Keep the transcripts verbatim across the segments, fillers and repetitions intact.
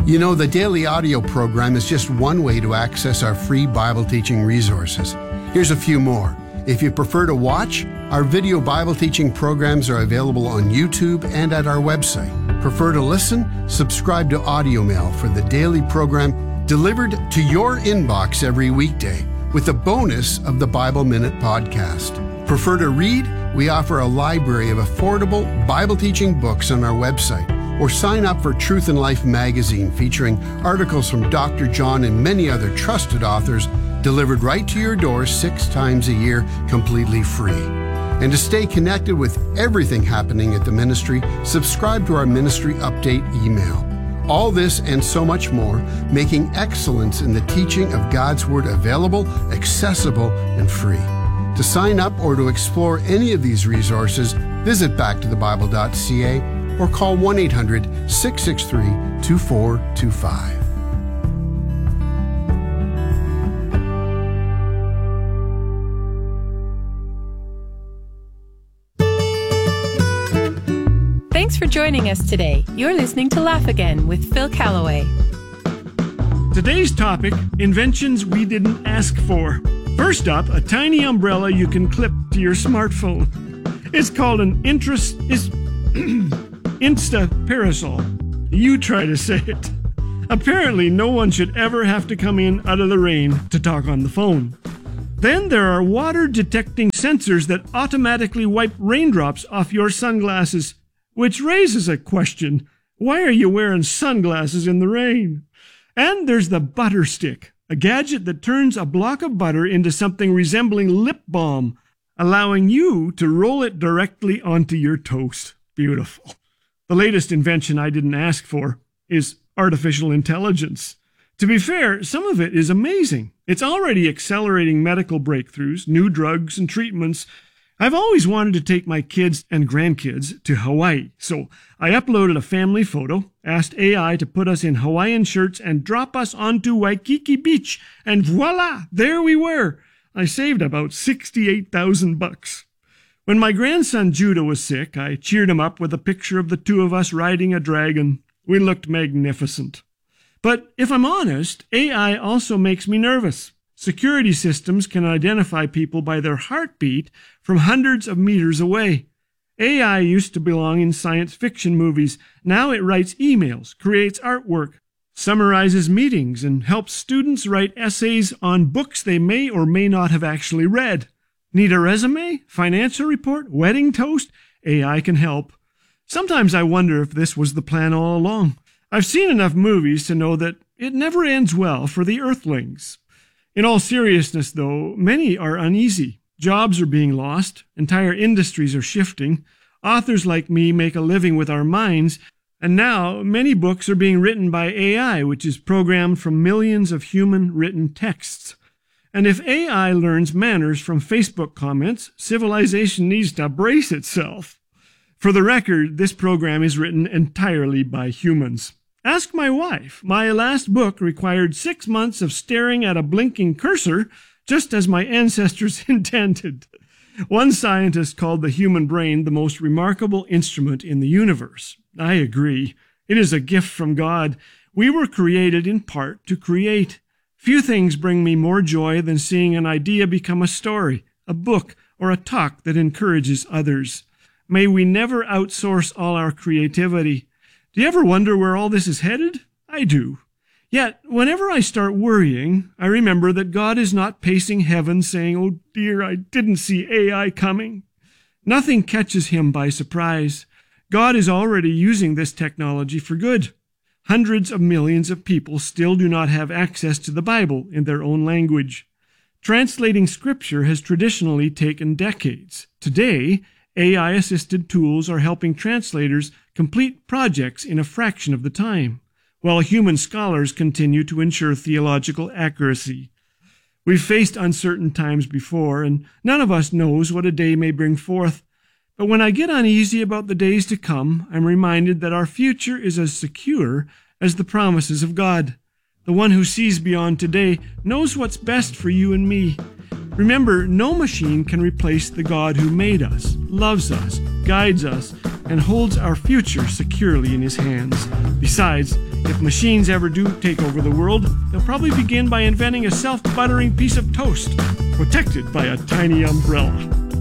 You know, the daily audio program is just one way to access our free Bible teaching resources. Here's a few more. If you prefer to watch, our video Bible teaching programs are available on YouTube and at our website. Prefer to listen? Subscribe to Audio Mail for the daily program delivered to your inbox every weekday with the bonus of the Bible Minute podcast. Prefer to read? We offer a library of affordable Bible teaching books on our website. Or sign up for Truth and Life magazine featuring articles from Doctor John and many other trusted authors delivered right to your door six times a year, completely free. And to stay connected with everything happening at the ministry, subscribe to our ministry update email. All this and so much more, making excellence in the teaching of God's Word available, accessible, and free. To sign up or to explore any of these resources, visit back to the bible dot c a or call one eight hundred, six six three, two four two five. Thanks for joining us today. You're listening to Laugh Again with Phil Callaway. Today's topic, inventions we didn't ask for. First up, a tiny umbrella you can clip to your smartphone. It's called an interest is Insta Parasol. You try to say it. Apparently, no one should ever have to come in out of the rain to talk on the phone. Then there are water-detecting sensors that automatically wipe raindrops off your sunglasses, which raises a question. Why are you wearing sunglasses in the rain? And there's the butter stick, a gadget that turns a block of butter into something resembling lip balm, allowing you to roll it directly onto your toast. Beautiful. The latest invention I didn't ask for is artificial intelligence. To be fair, some of it is amazing. It's already accelerating medical breakthroughs, new drugs and treatments. I've always wanted to take my kids and grandkids to Hawaii, so I uploaded a family photo, asked A I to put us in Hawaiian shirts and drop us onto Waikiki Beach, and voila, there we were. I saved about sixty-eight thousand bucks. When my grandson Judah was sick, I cheered him up with a picture of the two of us riding a dragon. We looked magnificent. But if I'm honest, A I also makes me nervous. Security systems can identify people by their heartbeat from hundreds of meters away. A I used to belong in science fiction movies. Now it writes emails, creates artwork, summarizes meetings, and helps students write essays on books they may or may not have actually read. Need a resume? Financial report? Wedding toast? A I can help. Sometimes I wonder if this was the plan all along. I've seen enough movies to know that it never ends well for the Earthlings. In all seriousness, though, many are uneasy. Jobs are being lost. Entire industries are shifting. Authors like me make a living with our minds. And now many books are being written by A I, which is programmed from millions of human-written texts. And if A I learns manners from Facebook comments, civilization needs to brace itself. For the record, this program is written entirely by humans. Ask my wife. My last book required six months of staring at a blinking cursor, just as my ancestors intended. One scientist called the human brain the most remarkable instrument in the universe. I agree. It is a gift from God. We were created in part to create. Few things bring me more joy than seeing an idea become a story, a book, or a talk that encourages others. May we never outsource all our creativity. Do you ever wonder where all this is headed? I do. Yet, whenever I start worrying, I remember that God is not pacing heaven saying, "Oh dear, I didn't see A I coming." Nothing catches him by surprise. God is already using this technology for good. Hundreds of millions of people still do not have access to the Bible in their own language. Translating Scripture has traditionally taken decades. Today, A I-assisted tools are helping translators complete projects in a fraction of the time, while human scholars continue to ensure theological accuracy. We've faced uncertain times before, and none of us knows what a day may bring forth. But when I get uneasy about the days to come, I'm reminded that our future is as secure as the promises of God. The one who sees beyond today knows what's best for you and me. Remember, no machine can replace the God who made us, loves us, guides us, and holds our future securely in his hands. Besides, if machines ever do take over the world, they'll probably begin by inventing a self-buttering piece of toast, protected by a tiny umbrella.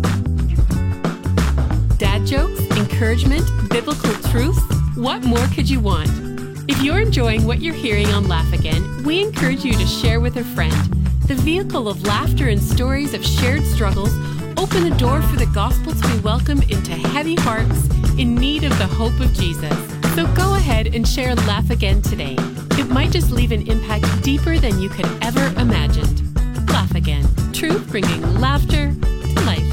Dad jokes, encouragement, biblical truth. What more could you want? If you're enjoying what you're hearing on Laugh Again, we encourage you to share with a friend. The vehicle of laughter and stories of shared struggles open the door for the gospel to be welcomed into heavy hearts in need of the hope of Jesus. So go ahead and share Laugh Again today. It might just leave an impact deeper than you could ever imagined. Laugh Again. Truth bringing laughter to life.